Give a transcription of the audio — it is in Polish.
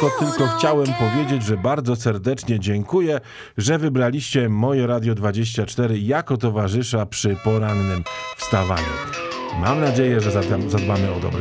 wszystko, tylko chciałem powiedzieć, że bardzo serdecznie dziękuję, że wybraliście moje Radio 24 jako towarzysza przy porannym wstawaniu. Mam nadzieję, że zadbamy o dobre